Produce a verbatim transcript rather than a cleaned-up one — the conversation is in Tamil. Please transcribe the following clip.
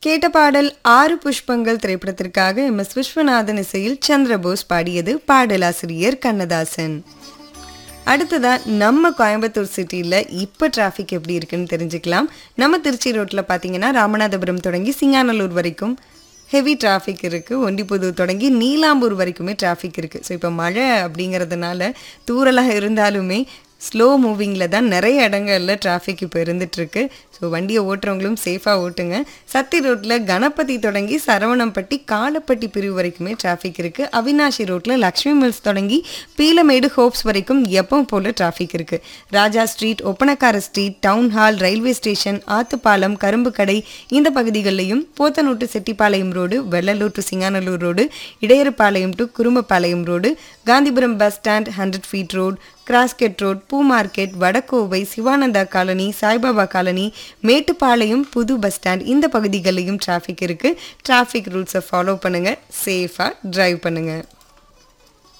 கேட்ட பாடல் ஆறு புஷ்பங்கள் திரைப்படத்திற்காக எம் எஸ் விஸ்வநாதன் இசையில் சந்திரபோஸ் பாடியது. பாடலாசிரியர் கண்ணதாசன். அடுத்ததா நம்ம கோயம்புத்தூர் சிட்டியில் இப்போ டிராஃபிக் எப்படி இருக்குன்னு தெரிஞ்சுக்கலாம். நம்ம திருச்சி ரோட்டில் பார்த்தீங்கன்னா ராமநாதபுரம் தொடங்கி சிங்காநல்லூர் வரைக்கும் ஹெவி டிராஃபிக் இருக்குது. ஒண்டிப்புதூர் தொடங்கி நீலாம்பூர் வரைக்குமே டிராஃபிக் இருக்குது. ஸோ இப்போ மழை அப்படிங்கிறதுனால தூரலாக இருந்தாலுமே ஸ்லோ மூவிங்கில் தான் நிறைய இடங்களில் டிராஃபிக் இப்போ இருந்துகிட்ருக்கு. ஸோ வண்டியை ஓட்டுறவங்களும் சேஃபாக ஓட்டுங்க. சத்தி ரோட்டில் கணபதி தொடங்கி சரவணம்பட்டி காலப்பட்டி பிரிவு வரைக்குமே டிராஃபிக் இருக்குது. அவினாஷி ரோட்டில் லக்ஷ்மி மில்ஸ் தொடங்கி பீலமேடு ஹோப்ஸ் வரைக்கும் எப்பவும் போல் டிராஃபிக் இருக்குது. ராஜா street, Oppanakara street, town hall, railway station, Athupalam, கரும்பு கடை இந்த பகுதிகளிலையும் Podanur Chettipalayam road, Vellalur to Singanallur road, இடையறுபாளையம் to Kurumbapalayam road, Gandhipuram bus stand, hundred feet road, cross cut road, பூ market, வடக்கோவை, Sivananda colony, Saibaba colony, Mettupalayam, புது பஸ் ஸ்டாண்ட் இந்த பகுதிகளிலையும் டிராஃபிக் இருக்குது. டிராஃபிக் ரூல்ஸை ஃபாலோ பண்ணுங்கள். சேஃபாக டிரைவ் பண்ணுங்கள்.